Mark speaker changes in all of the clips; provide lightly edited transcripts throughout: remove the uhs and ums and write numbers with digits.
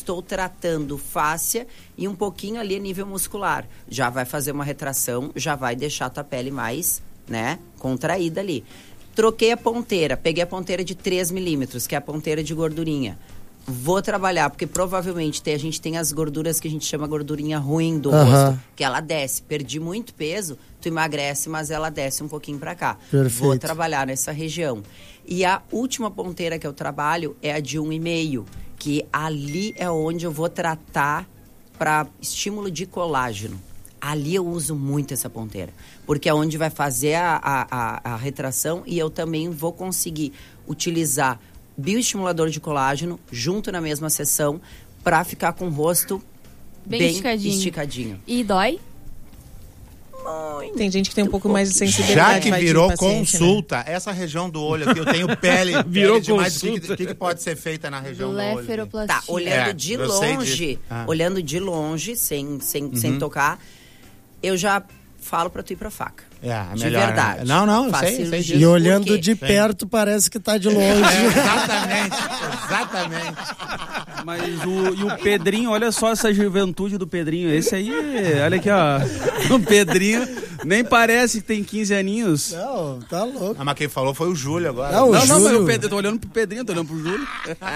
Speaker 1: estou tratando fáscia e um pouquinho ali a nível muscular. Já vai fazer uma retração, já vai deixar a tua pele mais, né, contraída ali. Troquei a ponteira, peguei a ponteira de 3 milímetros, que é a ponteira de gordurinha. Vou trabalhar, porque provavelmente a gente tem as gorduras que a gente chama gordurinha ruim do rosto, que ela desce. Perdi muito peso, tu emagrece, mas ela desce um pouquinho pra cá.
Speaker 2: Perfeito.
Speaker 1: Vou trabalhar nessa região. E a última ponteira que eu trabalho é a de 1,5, que ali é onde eu vou tratar para estímulo de colágeno. Ali eu uso muito essa ponteira, porque é onde vai fazer a retração e eu também vou conseguir utilizar bioestimulador de colágeno junto na mesma sessão para ficar com o rosto bem esticadinho.
Speaker 3: E dói?
Speaker 4: Tem gente que tem um pouco mais de sensibilidade.
Speaker 5: Já que virou
Speaker 4: paciente,
Speaker 5: consulta, né? Essa região do olho aqui, eu tenho pele,
Speaker 6: virou
Speaker 5: pele demais.
Speaker 6: consulta.
Speaker 5: O que pode ser feita na região do olho?
Speaker 3: Blefaroplastia.
Speaker 1: Tá, olhando de longe, sem tocar, eu já falo pra tu ir pra faca.
Speaker 5: É,
Speaker 1: de
Speaker 5: melhor,
Speaker 1: verdade.
Speaker 5: Né? Não, eu sei disso.
Speaker 2: E olhando de perto parece que tá de longe.
Speaker 5: Exatamente.
Speaker 7: Mas o Pedrinho, olha só essa juventude do Pedrinho. Esse aí, olha aqui, ó. O Pedrinho nem parece que tem 15 aninhos.
Speaker 2: Não, tá louco.
Speaker 5: Mas quem falou foi o Júlio agora.
Speaker 2: Não,
Speaker 7: mas o Pedro, eu tô olhando pro Pedrinho, tô olhando pro Júlio.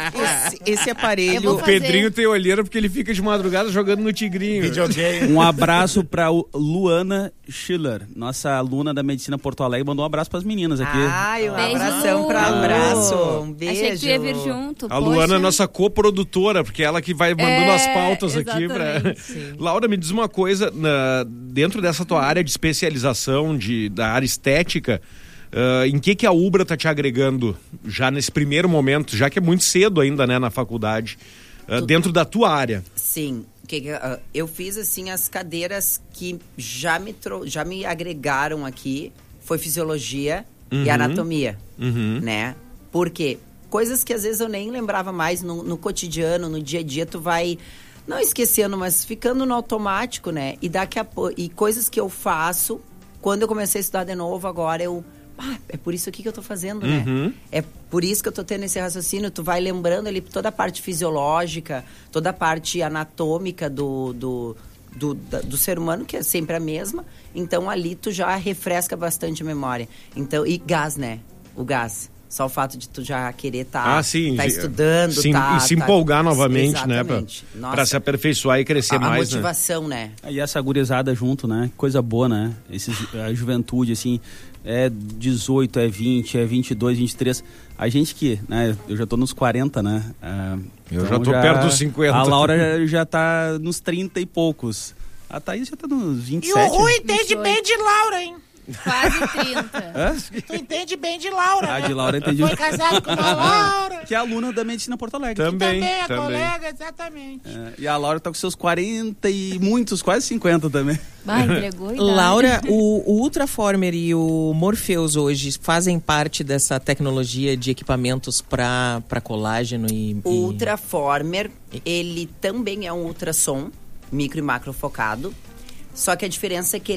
Speaker 4: Esse aparelho...
Speaker 6: O Pedrinho tem olheira porque ele fica de madrugada jogando no Tigrinho.
Speaker 5: Videogame.
Speaker 7: Um abraço pra Luana Schiller, nossa aluna da Medicina Porto Alegre, mandou um abraço pras meninas aqui.
Speaker 1: Ai, um
Speaker 3: Beijo,
Speaker 1: abração pra
Speaker 4: abraço.
Speaker 1: Um beijo.
Speaker 3: Achei que tu ia vir junto.
Speaker 6: A Luana é nossa coprodutora, porque ela que vai mandando as pautas aqui. Laura, me diz uma coisa, dentro dessa tua área de especialização, da área estética, em que a Ubra tá te agregando já nesse primeiro momento, já que é muito cedo ainda, né, na faculdade, dentro da tua área?
Speaker 1: Sim. Eu fiz assim as cadeiras que já me agregaram aqui, foi fisiologia e anatomia, né? Por quê? Coisas que às vezes eu nem lembrava mais no cotidiano, no dia a dia, tu vai não esquecendo, mas ficando no automático, né? E coisas que eu faço, quando eu comecei a estudar de novo, agora é por isso aqui que eu tô fazendo, né? É por isso que eu tô tendo esse raciocínio. Tu vai lembrando ali toda a parte fisiológica, toda a parte anatômica do ser humano, que é sempre a mesma. Então, ali tu já refresca bastante a memória. Então, e gás, né? O gás. Só o fato de tu já querer tá estudando,
Speaker 6: e se empolgar novamente,
Speaker 1: exatamente,
Speaker 6: né? Pra se aperfeiçoar e crescer mais,
Speaker 1: a motivação, né?
Speaker 7: E essa gurizada junto, né? Coisa boa, né? A juventude, assim, é 18, é 20, é 22, 23. A gente que, né? Eu já tô nos 40, né?
Speaker 6: Eu já tô perto dos 50.
Speaker 7: A Laura já tá nos 30 e poucos. A Thaís já tá nos 27.
Speaker 4: E o Rui entende bem de Laura, hein?
Speaker 3: Quase 30.
Speaker 4: Tu entende bem de Laura,
Speaker 7: Ah,
Speaker 4: né?
Speaker 7: de Laura entendi.
Speaker 4: Foi casado com uma Laura.
Speaker 7: Que é aluna da Medicina Porto Alegre.
Speaker 6: Também
Speaker 4: é colega, exatamente.
Speaker 7: E a Laura tá com seus 40 e muitos, quase 50 também.
Speaker 3: Vai, entregou a idade.
Speaker 4: Laura, o Ultraformer e o Morpheus hoje fazem parte dessa tecnologia de equipamentos para colágeno
Speaker 1: O Ultraformer, ele também é um ultrassom, micro e macro focado. Só que a diferença é que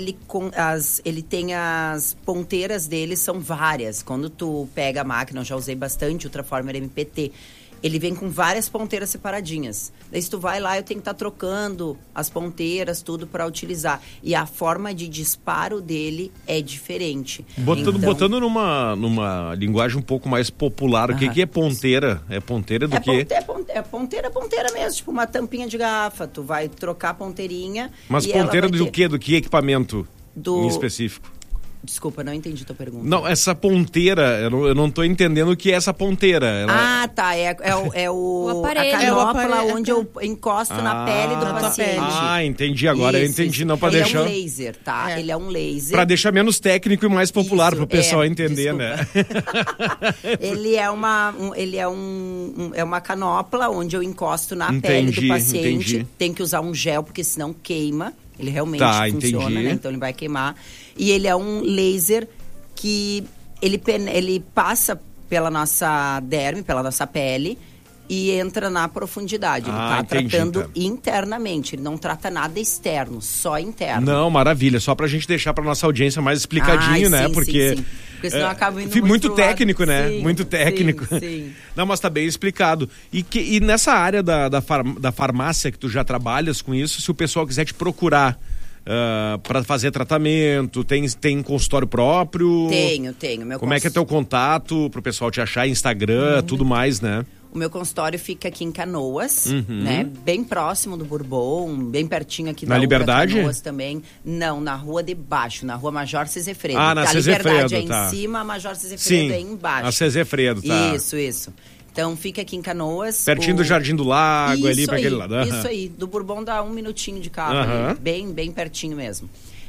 Speaker 1: ele tem as ponteiras dele, são várias. Quando tu pega a máquina, eu já usei bastante, Ultraformer MPT, ele vem com várias ponteiras separadinhas. Daí se tu vai lá, eu tenho que estar trocando as ponteiras, tudo para utilizar. E a forma de disparo dele é diferente.
Speaker 6: Botando numa linguagem um pouco mais popular, o que é ponteira? É ponteira do quê?
Speaker 1: É ponteira mesmo, tipo uma tampinha de garrafa. Tu vai trocar a ponteirinha.
Speaker 6: Mas ponteira do quê? Do que equipamento em específico?
Speaker 1: Desculpa, não entendi tua pergunta.
Speaker 6: Não, essa ponteira, eu não tô entendendo o que é essa ponteira.
Speaker 1: Tá, é o
Speaker 3: aparelho.
Speaker 1: A canopla onde eu encosto na pele do paciente.
Speaker 6: Entendi agora, eu entendi, não pra deixar...
Speaker 1: Ele é um laser, tá? Ele é um laser.
Speaker 6: Pra deixar menos técnico e mais popular pro pessoal entender,
Speaker 1: desculpa.
Speaker 6: né?
Speaker 1: Ele é uma canopla onde eu encosto na pele do paciente.
Speaker 6: Entendi.
Speaker 1: Tem que usar um gel, porque senão queima. Ele realmente funciona,
Speaker 6: entendi.
Speaker 1: né? Então ele vai queimar. E ele é um laser que ele passa pela nossa derme, pela nossa pele e entra na profundidade. Ele tá tratando internamente, ele não trata nada externo, só interno.
Speaker 6: Não, maravilha. Só pra gente deixar pra nossa audiência mais explicadinho, né?
Speaker 1: Sim,
Speaker 6: porque
Speaker 1: sim. Porque senão eu acabo indo
Speaker 6: muito
Speaker 1: pro
Speaker 6: técnico,
Speaker 1: lado.
Speaker 6: né?
Speaker 1: Sim,
Speaker 6: muito técnico.
Speaker 1: Sim.
Speaker 6: Não, mas tá bem explicado. E nessa área da farmácia que tu já trabalhas com isso, se o pessoal quiser te procurar para fazer tratamento, tem consultório próprio?
Speaker 1: Tenho.
Speaker 6: Como é que é teu contato pro pessoal te achar, Instagram, tudo mais, né?
Speaker 1: O meu consultório fica aqui em Canoas, né? Bem próximo do Bourbon, bem pertinho aqui da
Speaker 6: Liberdade?
Speaker 1: Canoas também. Não, na rua de baixo, na rua Major Cezefredo.
Speaker 6: Ah, na Cezefredo,
Speaker 1: Liberdade é
Speaker 6: tá.
Speaker 1: em cima, a Major Cezefredo é embaixo.
Speaker 6: A Cezefredo, tá.
Speaker 1: Isso. Então fica aqui em Canoas.
Speaker 6: Pertinho do Jardim do Lago,
Speaker 1: isso
Speaker 6: ali pra aquele lado.
Speaker 1: Isso aí, do Bourbon dá 1 minutinho de carro, ali, bem pertinho mesmo.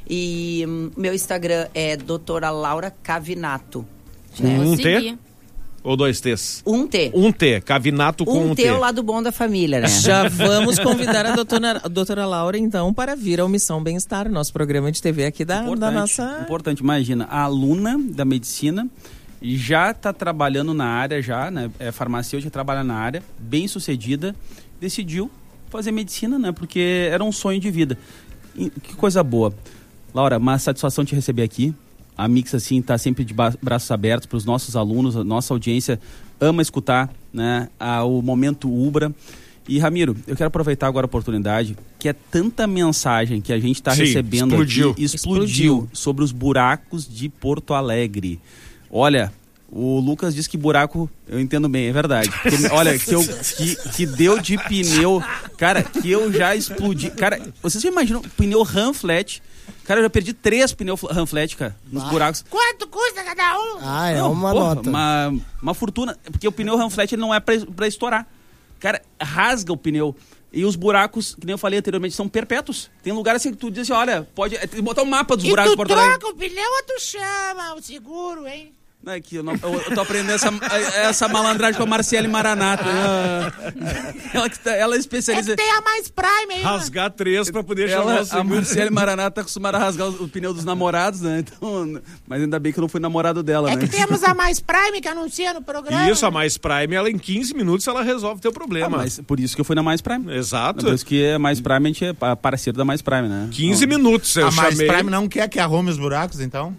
Speaker 1: E meu Instagram é doutora Laura Cavinato.
Speaker 3: Né?
Speaker 6: Um T? Ou 2 T's?
Speaker 1: Um T.
Speaker 6: Um T, Cavinato com um T.
Speaker 1: Um T é o lado bom da família, né?
Speaker 4: Já vamos convidar a doutora Laura, então, para vir ao Missão Bem-Estar, nosso programa de TV aqui da nossa...
Speaker 7: Importante, imagina, a aluna da medicina já está trabalhando na área, né? É farmacêutica, trabalha na área, bem sucedida, decidiu fazer medicina, né? Porque era um sonho de vida. E que coisa boa. Laura, uma satisfação te receber aqui. A Mix, assim, está sempre de braços abertos para os nossos alunos. A nossa audiência ama escutar, né, o Momento Ubra. E, Ramiro, eu quero aproveitar agora a oportunidade, que é tanta mensagem que a gente está recebendo aqui, explodiu sobre os buracos de Porto Alegre. Olha, o Lucas disse que buraco, eu entendo bem, é verdade. Porque, olha, que deu de pneu, cara, que eu já explodi. Cara, vocês já imaginam, pneu Ram Flat? Cara, eu já perdi 3 pneus Ram Flat, cara, nos buracos.
Speaker 2: Quanto custa cada um? Uma nota.
Speaker 7: Uma fortuna, porque o pneu Ram Flat ele não é pra estourar. Cara, rasga o pneu. E os buracos, que nem eu falei anteriormente, são perpétuos. Tem lugar assim que tu diz assim, olha, tem que botar um mapa dos buracos de Porto Alegre.
Speaker 2: E tu troca o pneu ou tu chama o seguro, hein?
Speaker 7: Não, é que eu tô aprendendo essa malandragem com a Marciele Maranato. Ela é especialista.
Speaker 2: É que tem a Mais Prime aí.
Speaker 6: Rasgar 3 pra poder chamar o seguro.
Speaker 7: A Marciele Maranato tá acostumada a rasgar o pneu dos namorados, né? Então, mas ainda bem que eu não fui namorado dela, né?
Speaker 2: É que temos a Mais Prime que anuncia no programa.
Speaker 6: Isso, a Mais Prime, ela em 15 minutos ela resolve o teu problema.
Speaker 7: Mas por isso que eu fui na Mais Prime.
Speaker 6: Exato.
Speaker 7: Por isso que a Mais Prime, a gente é parceiro da Mais Prime, né?
Speaker 6: 15 minutos eu chamei.
Speaker 5: A Mais Prime não quer que arrume os buracos, então?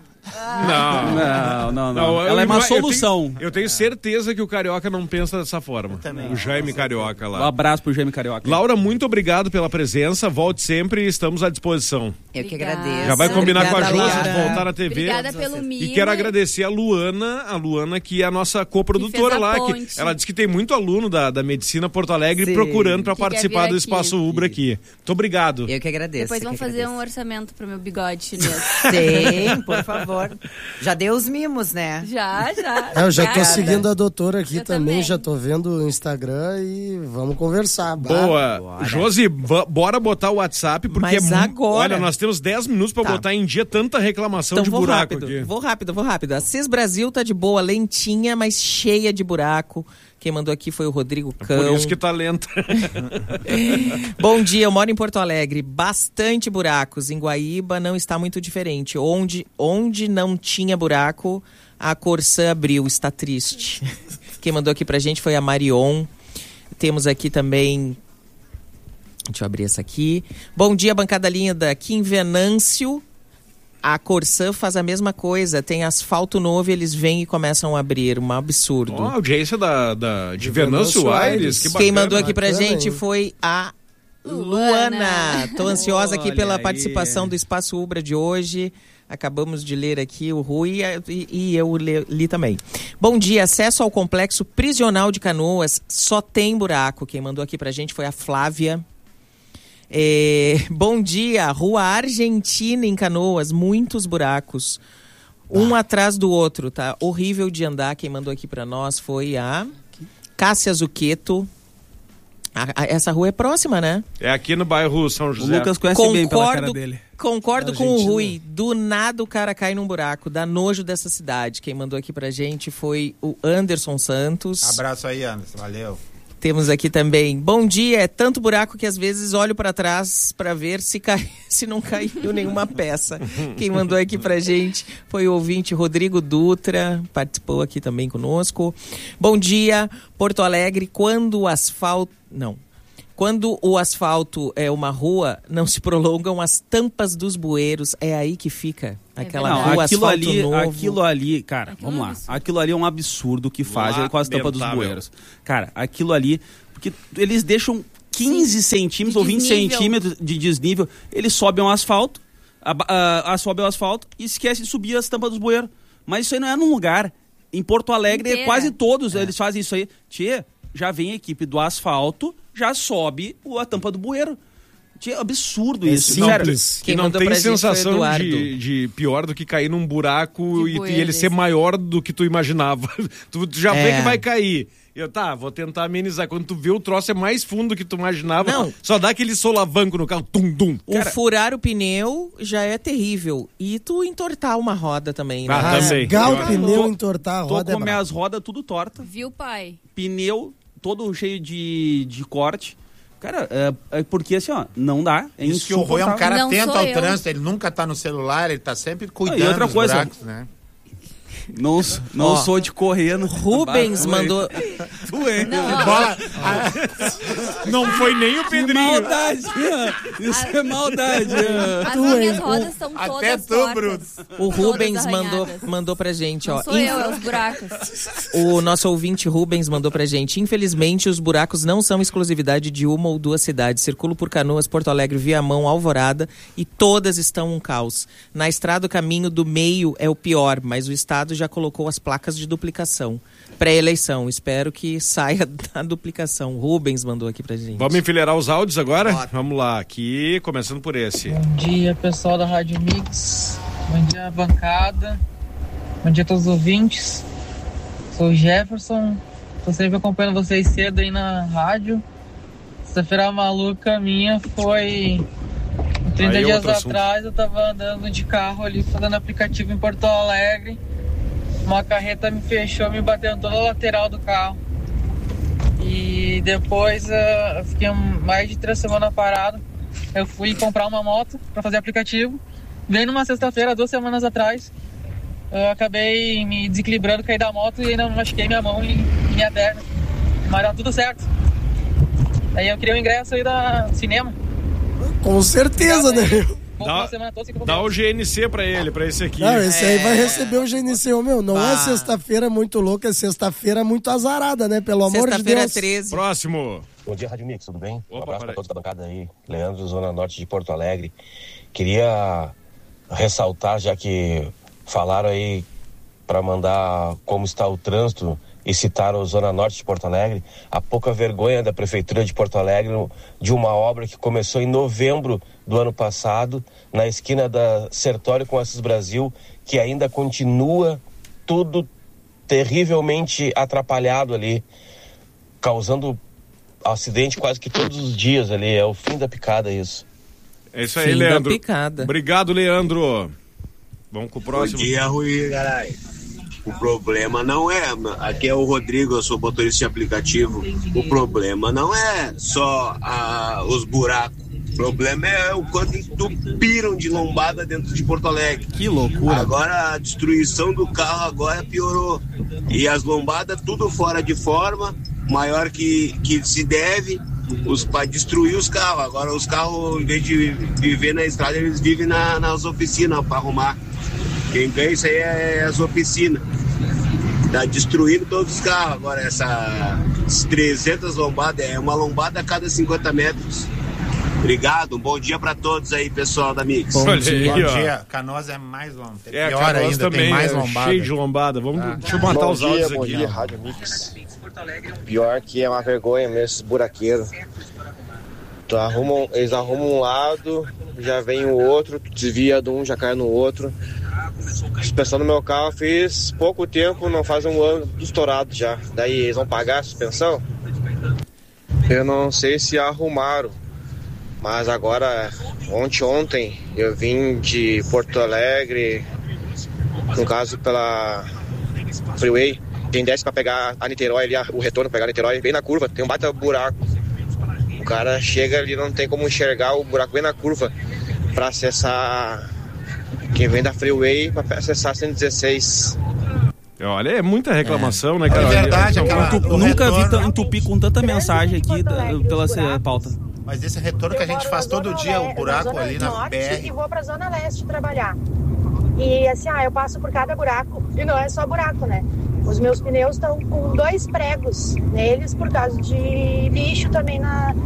Speaker 7: Não. Ela é uma solução.
Speaker 6: Eu tenho certeza que o Carioca não pensa dessa forma. O Jaime Carioca lá.
Speaker 7: Um abraço pro Jaime Carioca.
Speaker 6: Laura, muito obrigado pela presença. Volte sempre, estamos à disposição.
Speaker 1: Eu que agradeço.
Speaker 6: Já vai combinar com a Josi
Speaker 4: Laura.
Speaker 6: de voltar na TV.
Speaker 3: Obrigada pelo mimo.
Speaker 6: E quero agradecer a Luana, que é a nossa coprodutora lá. Que ela disse que tem muito aluno da Medicina Porto Alegre procurando para participar do Espaço Ubra aqui. Muito obrigado.
Speaker 1: Eu que agradeço.
Speaker 3: Depois vamos fazer um orçamento pro meu bigode chinês.
Speaker 1: Sim, por favor. Já deu os mimos, né?
Speaker 3: Já.
Speaker 2: Eu já tô seguindo a doutora aqui
Speaker 3: Eu
Speaker 2: também,
Speaker 3: também.
Speaker 2: já tô vendo o Instagram e vamos conversar.
Speaker 6: Boa. Josi, bora botar o WhatsApp, porque
Speaker 4: Mas agora...
Speaker 6: Olha, nós temos 10 minutos para botar em dia tanta reclamação de buraco aqui.
Speaker 4: Vou rápido. A CIS Brasil tá de boa, lentinha, mas cheia de buraco. Quem mandou aqui foi o Rodrigo Cão.
Speaker 6: Por isso que tá lenta.
Speaker 4: Bom dia, eu moro em Porto Alegre. Bastante buracos. Em Guaíba não está muito diferente. Onde não tinha buraco, a Corsã abriu. Está triste. Quem mandou aqui pra gente foi a Marion. Temos aqui também... Deixa eu abrir essa aqui. Bom dia, bancada linda. Aqui em Venâncio, a Corsã faz a mesma coisa. Tem asfalto novo e eles vêm e começam a abrir. Um absurdo.
Speaker 6: A audiência de Venâncio Aires. Que
Speaker 4: Quem mandou aqui pra
Speaker 2: Bacana,
Speaker 4: gente
Speaker 2: hein?
Speaker 4: foi a Luana. Tô ansiosa aqui pela participação do Espaço Ubra de hoje. Acabamos de ler aqui o Rui e eu li também. Bom dia, acesso ao complexo prisional de Canoas só tem buraco. Quem mandou aqui pra gente foi a Flávia. Bom dia, Rua Argentina em Canoas, muitos buracos. Um atrás do outro, tá? Horrível de andar. Quem mandou aqui pra nós foi a Cássia Zucchetto. Essa rua é próxima, né?
Speaker 6: É aqui no bairro São
Speaker 7: O
Speaker 6: José.
Speaker 7: Lucas conhece bem pela cara dele.
Speaker 4: Concordo com o Rui. Do nada o cara cai num buraco. Dá nojo dessa cidade. Quem mandou aqui pra gente foi o Anderson Santos.
Speaker 5: Abraço aí, Anderson. Valeu.
Speaker 4: Temos aqui também. Bom dia, é tanto buraco que às vezes olho pra trás pra ver se não caiu nenhuma peça. Quem mandou aqui pra gente foi o ouvinte Rodrigo Dutra, participou aqui também conosco. Bom dia, Porto Alegre, quando o asfalto... Não. Quando o asfalto é uma rua, não se prolongam as tampas dos bueiros. É aí que fica aquela rua, asfalto novo.
Speaker 7: Aquilo ali, cara,
Speaker 3: Aquilo
Speaker 7: vamos
Speaker 3: é um
Speaker 7: lá.
Speaker 3: absurdo.
Speaker 7: Aquilo ali é um absurdo que fazem com as tampas dos
Speaker 6: Lamentável.
Speaker 7: bueiros. Cara, aquilo ali, porque eles deixam 15 centímetros ou 20
Speaker 3: desnível.
Speaker 7: centímetros de desnível, eles sobem o asfalto, sobem o asfalto e esquecem de subir as tampas dos bueiros. Mas isso aí não é num lugar. Em Porto Alegre,
Speaker 3: Inteira.
Speaker 7: quase todos eles fazem isso aí. Tchê, já vem a equipe do asfalto, já sobe a tampa do bueiro. É absurdo isso.
Speaker 2: simples.
Speaker 6: Que
Speaker 4: Quem
Speaker 6: não
Speaker 4: mandou
Speaker 6: tem
Speaker 4: pra gente foi o
Speaker 6: sensação
Speaker 4: Eduardo.
Speaker 6: de pior do que cair num buraco
Speaker 3: De
Speaker 6: e
Speaker 3: bueiro,
Speaker 6: ele ser
Speaker 3: esse.
Speaker 6: maior do que tu imaginava. Tu já vê
Speaker 4: É.
Speaker 6: que vai cair. Eu, vou tentar amenizar. Quando tu vê o troço é mais fundo do que tu imaginava.
Speaker 4: Não.
Speaker 6: Só dá aquele solavanco no carro. Tum.
Speaker 4: O furar o pneu já é terrível. E tu entortar uma roda também, né?
Speaker 6: Ah, também.
Speaker 2: Rasgar o
Speaker 6: Pior.
Speaker 2: pneu, entortar a
Speaker 7: Tô
Speaker 2: roda
Speaker 7: com
Speaker 2: é brabo.
Speaker 7: minhas rodas tudo torta.
Speaker 3: Viu, pai?
Speaker 7: Pneu todo cheio de corte. Cara, é porque assim, ó, não dá. É
Speaker 5: Isso que o Rui é um cara
Speaker 3: Não
Speaker 5: atento
Speaker 3: sou
Speaker 5: ao
Speaker 3: eu.
Speaker 5: trânsito, ele nunca tá no celular, ele tá sempre
Speaker 7: E
Speaker 5: cuidando
Speaker 7: outra
Speaker 5: dos
Speaker 7: coisa,
Speaker 5: buracos, né?
Speaker 7: Não
Speaker 4: Ó,
Speaker 7: sou de correr no
Speaker 4: Rubens mandou...
Speaker 3: Não, ó,
Speaker 5: Bola, não foi nem o
Speaker 7: Que
Speaker 5: Pedrinho.
Speaker 7: maldade! Isso é maldade!
Speaker 3: as minhas rodas são
Speaker 5: Até
Speaker 3: todas
Speaker 5: tu,
Speaker 3: tortas.
Speaker 5: Bruno.
Speaker 4: O Rubens
Speaker 3: Todas arranhadas.
Speaker 4: mandou pra gente, ó.
Speaker 3: Não sou eu, é os buracos.
Speaker 4: O nosso ouvinte Rubens mandou pra gente. Infelizmente, os buracos não são exclusividade de uma ou duas cidades. Circulo por Canoas, Porto Alegre, Viamão, Alvorada e todas estão um caos. Na estrada, o caminho do meio é o pior, mas o Estado já colocou as placas de duplicação. Pré-eleição. Espero que saia da duplicação. Rubens mandou aqui pra gente.
Speaker 6: Vamos enfileirar os áudios agora? Vamos lá, aqui, começando por esse.
Speaker 8: Bom dia, pessoal da Rádio Mix. Bom dia, bancada. Bom dia a todos os ouvintes. Sou o Jefferson. Tô sempre acompanhando vocês cedo aí na rádio. Sexta-feira maluca minha foi... 30
Speaker 6: Aí é
Speaker 8: dias
Speaker 6: outro assunto.
Speaker 8: atrás eu tava andando de carro ali, fazendo aplicativo em Porto Alegre. Uma carreta me fechou, me bateu em toda a lateral do carro. E depois eu fiquei mais de 3 semanas parado. Eu fui comprar uma moto para fazer aplicativo. Veio numa sexta-feira, 2 semanas atrás. Eu acabei me desequilibrando, caí da moto e ainda machuquei minha mão e minha perna. Mas dá tudo certo. Aí eu queria o ingresso aí da cinema.
Speaker 2: Com certeza, né?
Speaker 8: Vou
Speaker 6: Dá-
Speaker 8: uma semana toda, assim que eu vou
Speaker 6: Dá
Speaker 8: ver.
Speaker 6: o GNC pra ele, pra esse aqui.
Speaker 2: Não, esse aí vai receber o GNC. Ô, meu, não é sexta-feira muito louca, é sexta-feira muito azarada, né? Pelo amor de
Speaker 4: Sexta-feira
Speaker 2: Deus.
Speaker 4: 13.
Speaker 6: Próximo.
Speaker 9: Bom dia, Rádio Mix, tudo bem?
Speaker 6: Opa,
Speaker 9: Um abraço
Speaker 6: peraí.
Speaker 9: para todos da bancada aí. Leandro, Zona Norte de Porto Alegre. Queria ressaltar, já que falaram aí para mandar como está o trânsito e citaram a Zona Norte de Porto Alegre, a pouca vergonha da Prefeitura de Porto Alegre de uma obra que começou em novembro do ano passado, na esquina da Sertório com Assis Brasil, que ainda continua tudo terrivelmente atrapalhado ali, causando acidente quase que todos os dias ali. É o fim da picada isso.
Speaker 6: É isso aí,
Speaker 4: Fim da
Speaker 6: Leandro.
Speaker 4: picada.
Speaker 6: Obrigado, Leandro. Vamos com o próximo.
Speaker 10: Bom dia, Rui, caralho. O problema não é... Aqui é o Rodrigo, eu sou motorista de aplicativo. O problema não é só os buracos. O problema é o quanto entupiram de lombada dentro de Porto Alegre.
Speaker 7: Que loucura.
Speaker 10: Agora a destruição do carro agora piorou. E as lombadas tudo fora de forma, maior que se deve, para destruir os carros. Agora os carros, em vez de viver na estrada, eles vivem nas oficinas para arrumar. Quem ganha isso aí é as oficinas. Tá destruindo todos os carros. Agora essas 300 lombadas, é uma lombada a cada 50 metros. Obrigado, um bom dia pra todos aí, pessoal da Mix.
Speaker 4: Bom
Speaker 6: Olha
Speaker 4: dia.
Speaker 6: aí,
Speaker 5: Bom
Speaker 6: ó.
Speaker 5: dia. Canoas é mais longa.
Speaker 6: É,
Speaker 5: Pior
Speaker 6: Canoas
Speaker 5: ainda,
Speaker 6: também
Speaker 5: tem mais
Speaker 6: é
Speaker 5: lombada.
Speaker 6: cheio de lombada. Deixa eu matar os áudios
Speaker 11: Bom
Speaker 6: aqui.
Speaker 11: dia, Rádio Mix. Pior que é uma vergonha mesmo esses buraqueiros. Eles arrumam um lado, já vem o outro, desvia de um, já cai no outro. Suspensão no meu carro fiz pouco tempo, não faz um ano estourado já. Daí eles vão pagar a suspensão? Eu não sei se arrumaram, mas agora, ontem eu vim de Porto Alegre, no caso pela Freeway. Quem desce pra pegar a Niterói ali, o retorno, pegar a Niterói, bem na curva, tem um baita buraco. O cara chega ali, não tem como enxergar o buraco bem na curva pra acessar. Quem vem da Freeway pra acessar 116.
Speaker 6: Olha, é muita reclamação, né, cara?
Speaker 5: É verdade,
Speaker 7: Nunca vi entupir com tanta mensagem aqui pela pauta.
Speaker 5: Mas esse retorno que a gente faz todo dia, o buraco ali na BR.
Speaker 12: E vou pra Zona Leste trabalhar. E assim, eu passo por cada buraco, e não é só buraco, né? Os meus pneus estão com 2 pregos neles por causa de lixo também na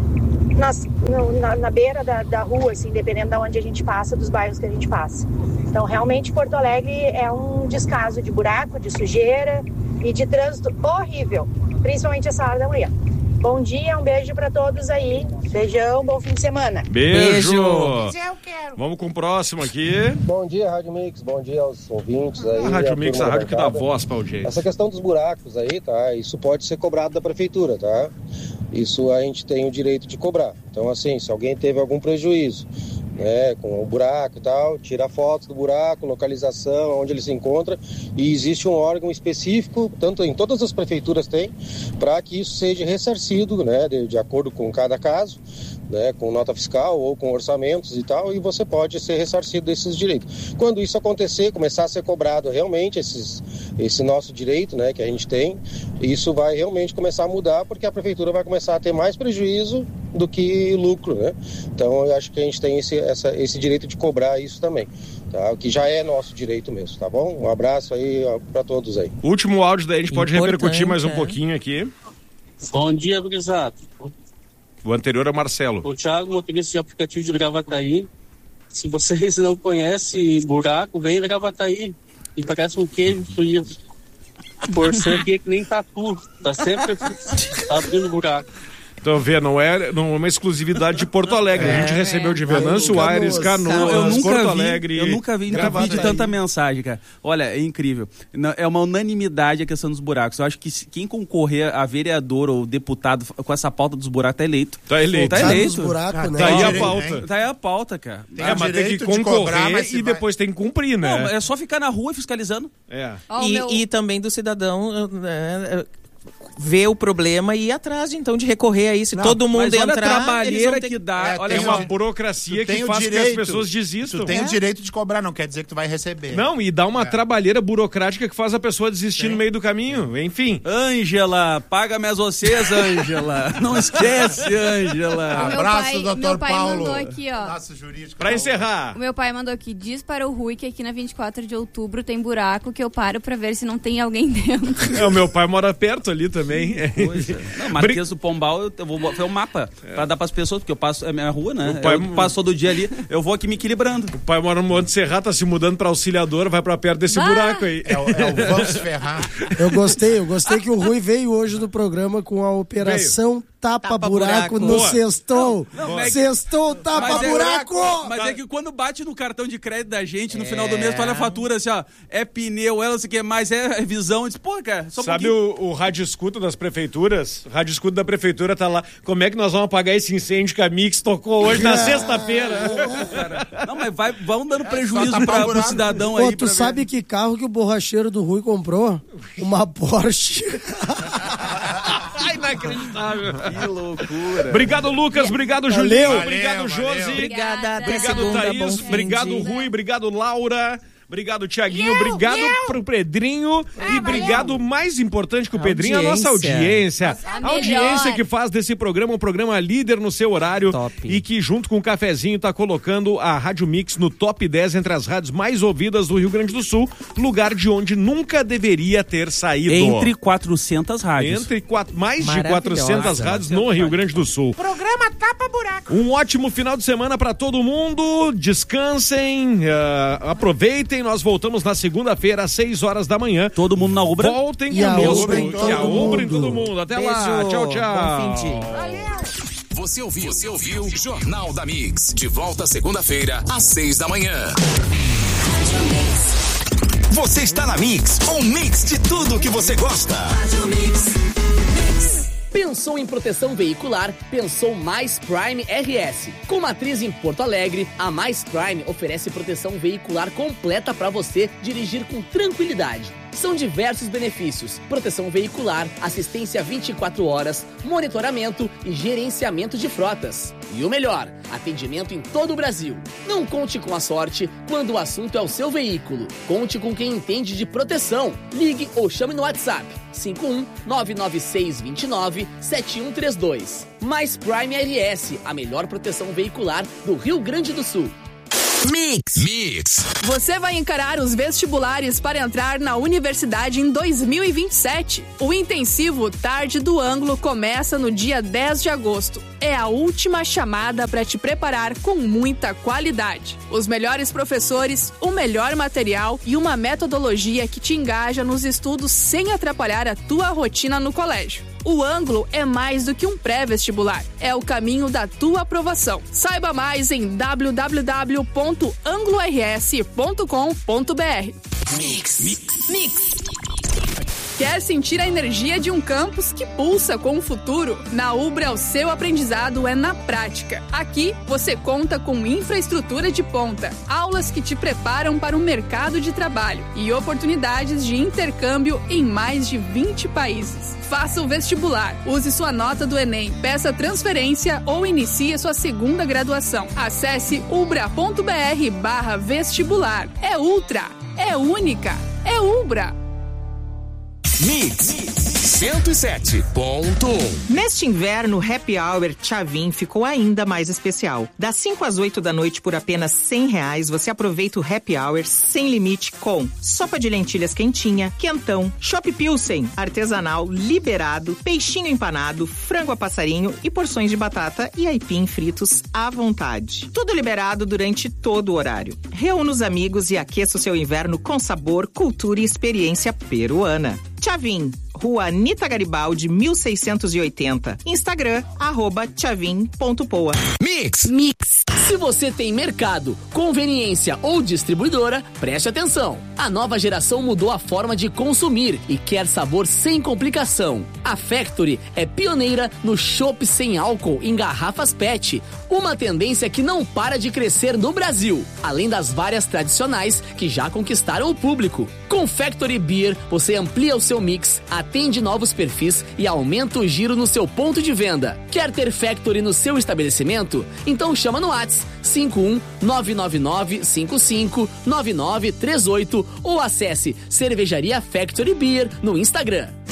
Speaker 12: beira da rua, assim, dependendo de onde a gente passa, dos bairros que a gente passa. Então, realmente, Porto Alegre é um descaso de buraco, de sujeira e de trânsito horrível, principalmente essa hora da manhã. Bom dia, um beijo pra todos aí. Beijão, bom fim de semana.
Speaker 6: Beijo! Vamos com o próximo aqui.
Speaker 13: Bom dia, Rádio Mix. Bom dia aos ouvintes aí.
Speaker 6: A Rádio Mix, a rádio que dá voz pra audiência.
Speaker 13: Essa questão dos buracos aí, tá? Isso pode ser cobrado da prefeitura, tá? Isso a gente tem o direito de cobrar. Então, assim, se alguém teve algum prejuízo, né, com o buraco e tal, tira fotos do buraco, localização, onde ele se encontra, e existe um órgão específico, tanto em todas as prefeituras tem, para que isso seja ressarcido, né, de acordo com cada caso, né, com nota fiscal ou com orçamentos e tal, e você pode ser ressarcido desses direitos. Quando isso acontecer, começar a ser cobrado realmente esse nosso direito, né, que a gente tem, isso vai realmente começar a mudar, porque a prefeitura vai começar a ter mais prejuízo do que lucro, né? Então eu acho que a gente tem esse direito de cobrar isso também, tá? O que já é nosso direito mesmo, tá bom? Um abraço aí para todos aí.
Speaker 6: Último áudio daí, a gente pode repercutir mais um pouquinho aqui.
Speaker 14: Bom dia, gurizada.
Speaker 6: O anterior é o Marcelo.
Speaker 14: O Thiago, motorista de aplicativo de Gravataí. Se vocês não conhecem buraco, vem em Gravataí. E parece um queijo frito. Por ser aqui que nem tatu. Tá sempre abrindo buraco.
Speaker 6: Então, vê, não é uma exclusividade de Porto Alegre. A gente recebeu de Venâncio Aires, Canoas, Porto Alegre.
Speaker 7: Eu nunca vi tanta mensagem, cara. Olha, é incrível. É uma unanimidade a questão dos buracos. Eu acho que quem concorrer a vereador ou deputado com essa pauta dos buracos tá eleito.
Speaker 6: Tá eleito.
Speaker 7: Tá eleito.
Speaker 2: Buracos, né?
Speaker 6: Tá aí a pauta.
Speaker 7: Tá aí a pauta, cara.
Speaker 6: Mas tem que concorrer e depois tem que cumprir, né?
Speaker 7: Não, é só ficar na rua fiscalizando.
Speaker 6: É.
Speaker 4: E também do cidadão... ver o problema e ir atrás, então, de recorrer a isso.
Speaker 7: Não,
Speaker 4: todo mundo
Speaker 7: olha
Speaker 4: entrar...
Speaker 7: a trabalheira que dá.
Speaker 6: Olha, tem uma burocracia que faz com que as pessoas desistam.
Speaker 5: Tu tem o direito de cobrar, não quer dizer que tu vai receber.
Speaker 6: Não, e dá uma trabalheira burocrática que faz a pessoa desistir no meio do caminho. Enfim.
Speaker 7: Ângela, paga minhas vocês, Ângela. Não esquece, Ângela.
Speaker 5: Abraço, doutor Paulo.
Speaker 3: Mandou aqui, ó.
Speaker 5: Nosso jurídico.
Speaker 6: Pra encerrar.
Speaker 3: O meu pai mandou aqui, diz para o Rui que aqui na 24 de outubro tem buraco que eu paro pra ver se não tem alguém dentro.
Speaker 6: O meu pai mora perto ali também.
Speaker 7: Não, Marquês do Pombal, eu vou fazer um mapa pra dar pras pessoas, porque eu passo, é minha rua, né? Eu passo todo dia ali, eu vou aqui me equilibrando.
Speaker 6: O pai mora no Monte Serra, tá se mudando pra Auxiliador, vai pra perto desse buraco aí.
Speaker 5: É o Vamos Ferrar.
Speaker 2: Eu gostei que o Rui veio hoje do programa com a operação Tapa-Buraco no Sextou. Sextou, tapa-buraco!
Speaker 7: Mas é que quando bate no cartão de crédito da gente, no final do mês, tu olha a fatura assim, ó, é pneu, ela sei o que mais, é visão. Diz, pô, cara, só
Speaker 6: sabe o rádio escuta das prefeituras? O rádio escuta da prefeitura tá lá. Como é que nós vamos apagar esse incêndio que a Mix tocou hoje na sexta-feira?
Speaker 7: Não, mas vão dando prejuízo pro cidadão aí.
Speaker 2: Pô, tu sabe que carro que o borracheiro do Rui comprou? Uma Porsche.
Speaker 6: Inacreditável.
Speaker 7: Que loucura.
Speaker 6: Obrigado, Lucas. Obrigado, Julinho. Obrigado, Josi.
Speaker 3: Obrigada.
Speaker 6: Obrigado, Thaís. Obrigado, Rui. Obrigado, Laura. Obrigado, Tiaguinho. Obrigado pro Pedrinho. E obrigado, mais importante que o Pedrinho, a nossa audiência. A audiência que faz desse programa um programa líder no seu horário.
Speaker 4: Top.
Speaker 6: E que, junto com o Cafezinho, tá colocando a Rádio Mix no top 10 entre as rádios mais ouvidas do Rio Grande do Sul. Lugar de onde nunca deveria ter saído.
Speaker 7: Entre 400 rádios.
Speaker 6: Mais de 400 rádios no Rio Grande do Sul.
Speaker 5: Programa Tapa-Buraco.
Speaker 6: Um ótimo final de semana pra todo mundo. Descansem, aproveitem. Nós voltamos na segunda-feira às 6 horas da manhã.
Speaker 7: Todo mundo na Ubra.
Speaker 6: Voltem
Speaker 2: e
Speaker 6: conosco.
Speaker 2: E a Ubra
Speaker 6: em todo mundo. Até
Speaker 4: Beijo.
Speaker 6: lá. Tchau, tchau.
Speaker 4: Bom fim de...
Speaker 15: Você ouviu Jornal da Mix. De volta segunda-feira às 6 da manhã. Você está na Mix, um mix de tudo que você gosta.
Speaker 16: Pensou em proteção veicular? Pensou Mais Prime RS. Com matriz em Porto Alegre, a Mais Prime oferece proteção veicular completa para você dirigir com tranquilidade. São diversos benefícios: proteção veicular, assistência 24 horas, monitoramento e gerenciamento de frotas. E o melhor, atendimento em todo o Brasil. Não conte com a sorte quando o assunto é o seu veículo. Conte com quem entende de proteção. Ligue ou chame no WhatsApp 51-99629-7132. Mais Prime RS, a melhor proteção veicular do Rio Grande do Sul.
Speaker 15: Mix.
Speaker 17: Você vai encarar os vestibulares para entrar na universidade em 2027. O intensivo Tarde do Ângulo começa no dia 10 de agosto. É a última chamada para te preparar com muita qualidade. Os melhores professores, o melhor material e uma metodologia que te engaja nos estudos sem atrapalhar a tua rotina no colégio. O Ângulo é mais do que um pré-vestibular. É o caminho da tua aprovação. Saiba mais em www.anglors.com.br. Mix. Quer sentir a energia de um campus que pulsa com o futuro? Na Ubra, o seu aprendizado é na prática. Aqui, você conta com infraestrutura de ponta, aulas que te preparam para o mercado de trabalho e oportunidades de intercâmbio em mais de 20 países. Faça o vestibular, use sua nota do Enem, peça transferência ou inicie sua segunda graduação. Acesse ubra.br/vestibular. É ultra, é única, é Ubra.
Speaker 15: Mix 107.1.
Speaker 4: Neste inverno, o Happy Hour Tchavin ficou ainda mais especial. Das 5 às 8 da noite, por apenas R$100, você aproveita o Happy Hour sem limite com sopa de lentilhas quentinha, quentão, chopp pilsen, artesanal, liberado, peixinho empanado, frango a passarinho e porções de batata e aipim fritos à vontade. Tudo liberado durante todo o horário. Reúna os amigos e aqueça o seu inverno com sabor, cultura e experiência peruana. Tchavin, Rua Anita Garibaldi, 1680. Instagram, @tchavin.poa.
Speaker 15: Mix.
Speaker 16: Se você tem mercado, conveniência ou distribuidora, preste atenção. A nova geração mudou a forma de consumir e quer sabor sem complicação. A Factory é pioneira no chopp sem álcool em garrafas PET, uma tendência que não para de crescer no Brasil, além das várias tradicionais que já conquistaram o público. Com Factory Beer, você amplia o seu mix, atende novos perfis e aumenta o giro no seu ponto de venda. Quer ter Factory no seu estabelecimento? Então chama no WhatsApp 51-999-55-9938 ou acesse Cervejaria Factory Beer no Instagram.